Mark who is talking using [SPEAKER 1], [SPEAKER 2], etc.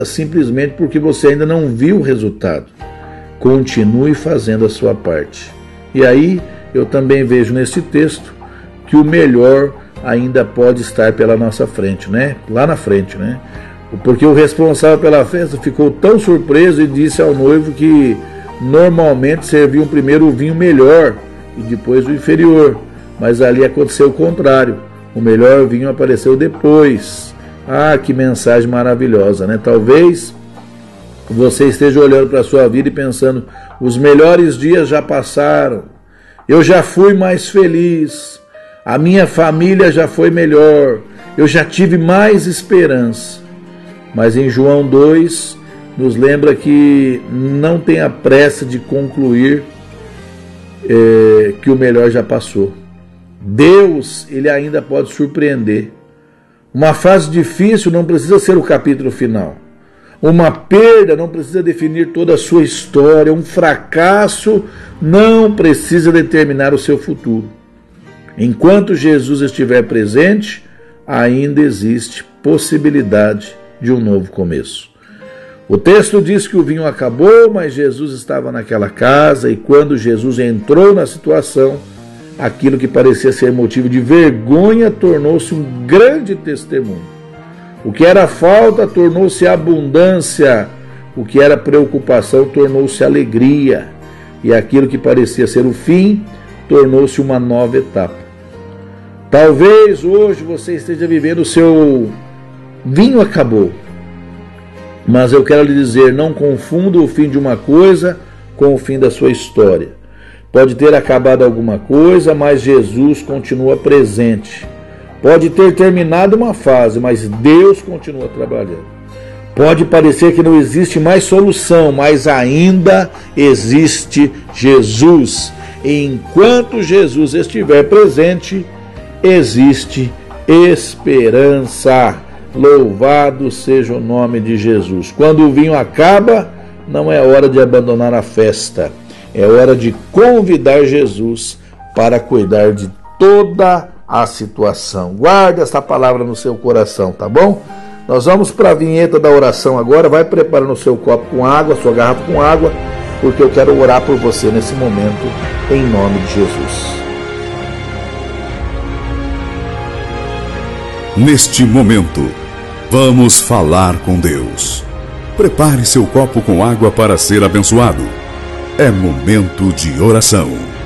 [SPEAKER 1] simplesmente porque você ainda não viu o resultado. Continue fazendo a sua parte. E aí eu também vejo nesse texto que o melhor ainda pode estar pela nossa frente, né? Lá na frente, né? Porque o responsável pela festa ficou tão surpreso e disse ao noivo que normalmente serviam primeiro o vinho melhor e depois o inferior. Mas ali aconteceu o contrário. O melhor vinho apareceu depois. Ah, que mensagem maravilhosa, né? Talvez você esteja olhando para a sua vida e pensando: os melhores dias já passaram, eu já fui mais feliz, a minha família já foi melhor, eu já tive mais esperança. Mas em João 2 nos lembra que não tenha pressa de concluir que o melhor já passou. Deus, ele ainda pode surpreender. Uma fase difícil não precisa ser o capítulo final. Uma perda não precisa definir toda a sua história. Um fracasso não precisa determinar o seu futuro. Enquanto Jesus estiver presente, ainda existe possibilidade de um novo começo. O texto diz que o vinho acabou, mas Jesus estava naquela casa, e quando Jesus entrou na situação, aquilo que parecia ser motivo de vergonha tornou-se um grande testemunho. O que era falta tornou-se abundância, o que era preocupação tornou-se alegria, e aquilo que parecia ser o fim tornou-se uma nova etapa. Talvez hoje você esteja vivendo o seu vinho acabou, mas eu quero lhe dizer, não confunda o fim de uma coisa com o fim da sua história. Pode ter acabado alguma coisa, mas Jesus continua presente. Pode ter terminado uma fase, mas Deus continua trabalhando. Pode parecer que não existe mais solução, mas ainda existe Jesus. E enquanto Jesus estiver presente, existe esperança. Louvado seja o nome de Jesus. Quando o vinho acaba, não é hora de abandonar a festa. É hora de convidar Jesus para cuidar de toda a situação. Guarde essa palavra no seu coração, tá bom? Nós vamos para a vinheta da oração agora. Vai preparando o seu copo com água, sua garrafa com água, porque eu quero orar por você nesse momento, em nome de Jesus.
[SPEAKER 2] Neste momento, vamos falar com Deus. Prepare seu copo com água para ser abençoado. É momento de oração.